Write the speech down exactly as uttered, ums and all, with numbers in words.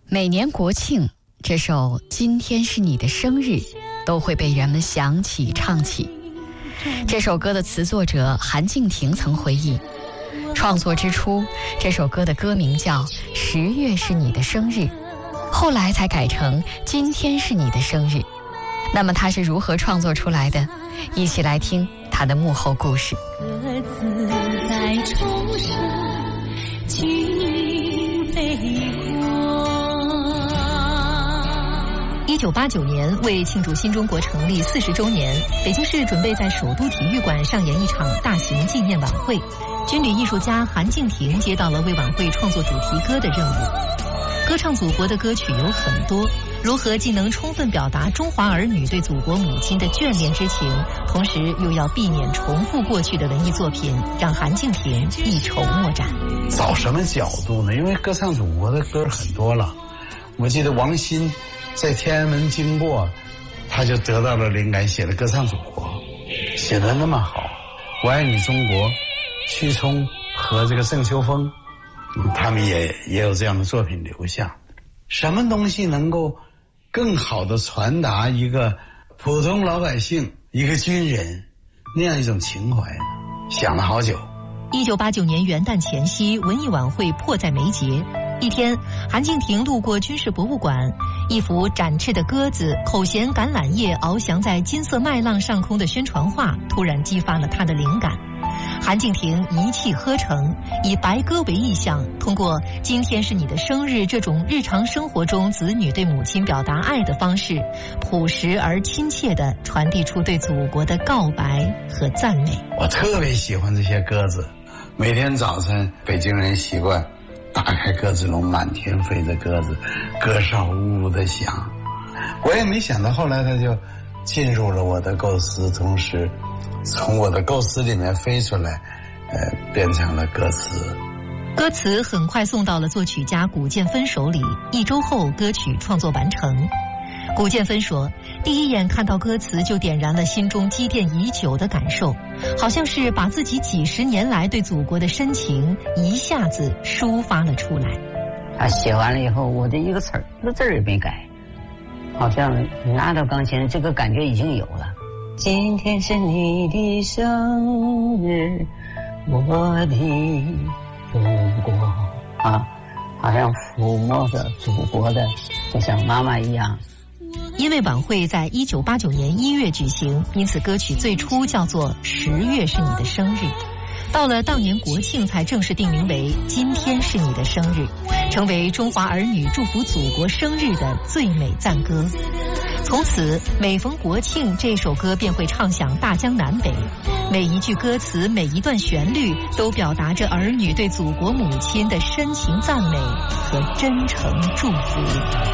每年国庆，这首《今天是你的生日》都会被人们想起唱起。这首歌的词作者韩静婷曾回忆，创作之初，这首歌的歌名叫《十月是你的生日》，后来才改成《今天是你的生日》。那么它是如何创作出来的？一起来听它的幕后故事。 各自在重生，尽飞过。 一九八九年，为庆祝新中国成立四十周年，北京市准备在首都体育馆上演一场大型纪念晚会。军旅艺术家韩静婷接到了为晚会创作主题歌的任务。歌唱祖国的歌曲有很多，如何既能充分表达中华儿女对祖国母亲的眷恋之情，同时又要避免重复过去的文艺作品，让韩静婷一筹莫展。 找什么角度呢？因为歌唱祖国的歌很多了。我记得王鑫在天安门经过，他就得到了灵感，写了《歌唱祖国》，写得那么好。我爱你中国，屈聪和这个郑秋峰，他们也也有这样的作品留下。什么东西能够更好的传达一个普通老百姓、一个军人那样一种情怀呢？想了好久。 一九八九年元旦前夕，文艺晚会迫在眉睫。一天，韩静婷路过军事博物馆，一幅展翅的鸽子口衔橄榄叶翱翔在金色麦浪上空的宣传画，突然激发了她的灵感。韩静婷一气呵成，以白鸽为意象，通过今天是你的生日这种日常生活中子女对母亲表达爱的方式，朴实而亲切地传递出对祖国的告白和赞美。 我特别喜欢这些鸽子，每天早晨北京人习惯打开鸽子笼，满天飞着鸽子，鸽哨呜呜的响。我也没想到后来它就进入了我的构思，同时从我的构思里面飞出来，呃，变成了歌词。 歌词很快送到了作曲家古建芬手里，一周后歌曲创作完成。古建芬说，第一眼看到歌词就点燃了心中积淀已久的感受，好像是把自己几十年来对祖国的深情一下子抒发了出来。 他写完了以后，我的一个词儿一个字儿也没改，好像拿到钢琴这个感觉已经有了。今天是你的生日，我的祖国啊，好像抚摸着祖国的，就像妈妈一样。 因为晚会在一九八九年一月举行，因此歌曲最初叫做《十月是你的生日》，到了当年国庆才正式定名为《今天是你的生日》，成为中华儿女祝福祖国生日的最美赞歌。从此每逢国庆，这首歌便会唱响大江南北，每一句歌词，每一段旋律都表达着儿女对祖国母亲的深情赞美和真诚祝福。